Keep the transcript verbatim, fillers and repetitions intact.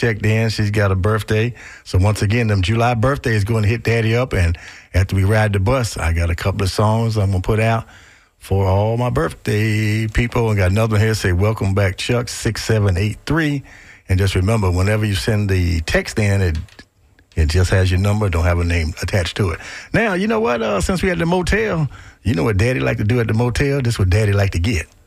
checked in. She's got a birthday. So once again, them July birthdays going to hit Daddy up. And after we ride the bus, I got a couple of songs I'm going to put out for all my birthday people. And got another one here say, welcome back, Chuck, six seven eight three. And just remember, whenever you send the text in, it it just has your number, don't have a name attached to it. Now, you know what? Uh, since we at the motel, you know what Daddy like to do at the motel? This is what Daddy like to get.